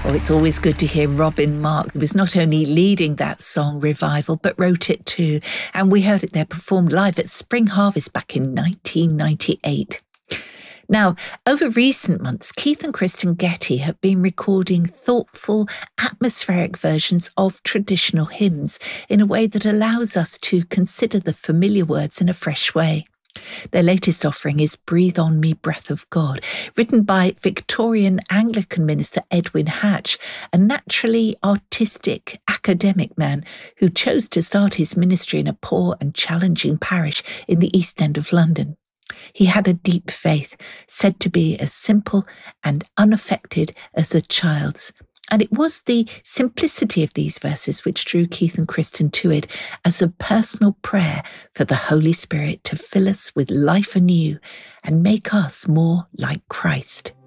Oh, it's always good to hear Robin Mark, who was not only leading that song Revival, but wrote it too. And we heard it there performed live at Spring Harvest back in 1998. Now, over recent months, Keith and Kristen Getty have been recording thoughtful, atmospheric versions of traditional hymns in a way that allows us to consider the familiar words in a fresh way. Their latest offering is Breathe on Me, Breath of God, written by Victorian Anglican minister Edwin Hatch, a naturally artistic academic man who chose to start his ministry in a poor and challenging parish in the East End of London. He had a deep faith, said to be as simple and unaffected as a child's. And it was the simplicity of these verses which drew Keith and Kristen to it as a personal prayer for the Holy Spirit to fill us with life anew and make us more like Christ.